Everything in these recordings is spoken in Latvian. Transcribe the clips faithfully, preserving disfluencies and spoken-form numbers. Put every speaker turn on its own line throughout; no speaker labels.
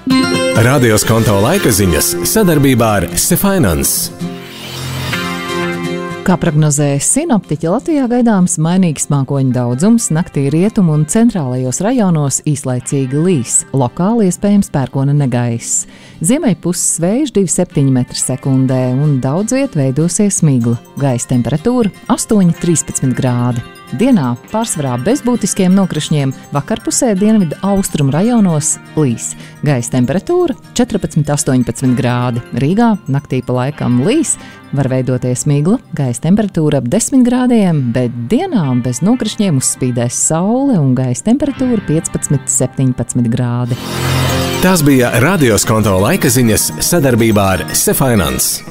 Radio Skonto laika ziņas sadarbībā ar Sefinance.
Kā prognozēja sinoptiķi, Latvijā gaidāms mainīgs mākoņu daudzums, naktī rietumu un centrālajos rajonos īslaicīgi līs, lokāli iespējams pērkona negaiss. Ziemeļpuses vējš divi komats septiņi metri sekundē un daudz viet veidosies migla. Gaisa temperatūra astoņi līdz trīspadsmit grādi. Dienā pārsvarā bez būtiskiem nokrišņiem, vakarpusē dienvidu austrumu rajonos līs. Gaisa temperatūra četrpadsmit līdz astoņpadsmit grādi. Rīgā naktī pa laikam līs, var veidoties migla, gaisa temperatūra ap desmit grādiem, bet dienā bez nokrišņiem uzspīdēs saule un gaisa temperatūra piecpadsmit līdz septiņpadsmit grādi.
Tās bija Radio Skonto laika ziņas sadarbībā ar Sefinance.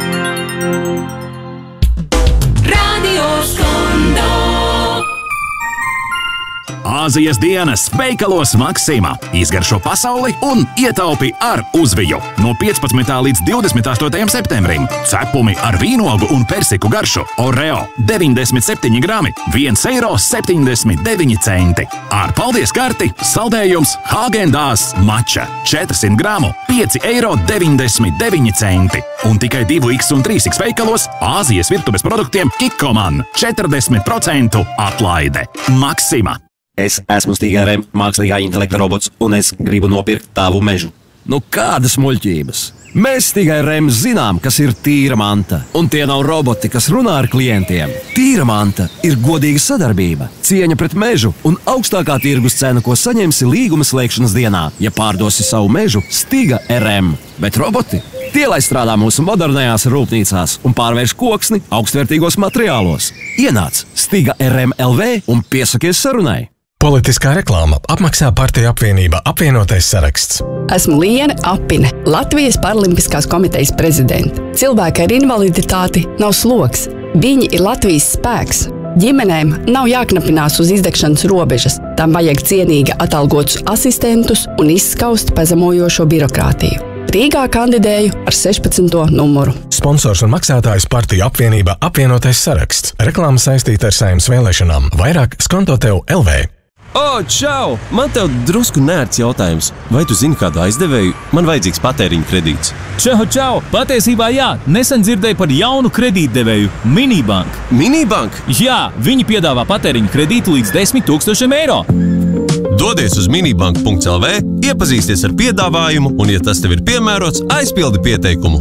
Āzijas dienas veikalos Maksima. Izgaršo pasauli un ietaupi ar uzviju. No piecpadsmitā līdz divdesmit astotajam septembrim. Cepumi ar vīnogu un persiku garšu. Oreo deviņdesmit septiņi grami, viens eiro septiņdesmit deviņi centi. Ar paldies karti saldējums Hāgendās mača četrsimt gramu, pieci eiro deviņdesmit deviņi centi. Un tikai divi iks un trīs iks veikalos Āzijas virtuves produktiem Kikkoman četrdesmit procentu atlaide. Maksima.
Es esmu Stiga R M mākslīgā intelekta robots, un es gribu nopirkt tavu mežu.
Nu kādas muļķības? Mēs Stiga R M zinām, kas ir tīra manta, un tie nav roboti, kas runā ar klientiem. Tīra manta ir godīga sadarbība, cieņa pret mežu un augstākā tirgus cena, ko saņemsi līguma slēgšanas dienā, ja pārdosi savu mežu Stiga R M. Bet roboti? Tie, lai strādā mūsu modernajās rūpnīcās un pārvērš koksni augstvērtīgos materiālos. Ienāc Stiga R M L V un piesakies sarunai.
Politiskā reklāma apmaksā partiju apvienība Apvienotais saraksts.
Esmu Liene Apine, Latvijas Paralimpiskās komitejas prezidente. Cilvēki ar invaliditāti nav sloks. Viņi ir Latvijas spēks. Ģimenēm nav jāknapinās uz izdegšanas robežas. Tam vajag cienīgi atalgotus asistentus un izskaust pazemojošo birokrātiju. Rīgā kandidēju ar sešpadsmito numuru.
Sponsors un maksātājs partiju apvienība Apvienotais saraksts. Reklāma saistīta ar Saeimas vēlēšanām. Vairāk Skonto tev L V.
O, čau! Man tev drusku nērts jautājums. Vai tu zini kādu aizdevēju? Man vajadzīgs patēriņa kredīts.
Čau, čau! Patiesībā jā, nesen dzirdēju par jaunu kredītdevēju – Minibank.
Minibank?
Jā, viņi piedāvā patēriņa kredītu līdz desmit tūkstošiem eiro.
Dodies uz minibank punkts L V, iepazīsties ar piedāvājumu, un, ja tas tev ir piemērots, aizpildi pieteikumu.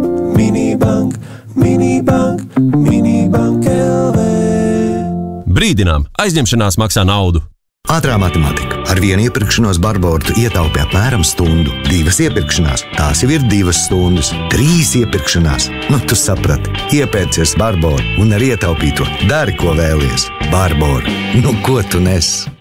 Minibank, Minibank, Minibank L V.
Brīdinām, aizņemšanās maksā naudu.
Ātrā matemātika. Ar vienu iepirkšanos Barboru tu ietaupi apmēram stundu. Divas iepirkšanās. Tās jau ir divas stundas. Trīs iepirkšanās. Nu, tu saprati. Iepērcies Barboru un ar ietaupīto dari, ko vēlies. Barboru. Nu, ko tu nes?